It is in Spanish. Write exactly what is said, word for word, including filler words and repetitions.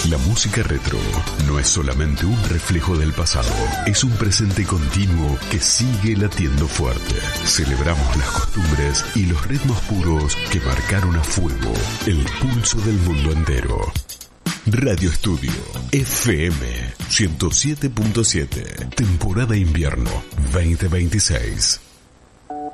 La música retro no es solamente un reflejo del pasado, es un presente continuo que sigue latiendo fuerte. Celebramos las costumbres y los ritmos puros que marcaron a fuego el pulso del mundo entero. Radio Estudio F M ciento siete punto siete, temporada invierno veinte veintiséis.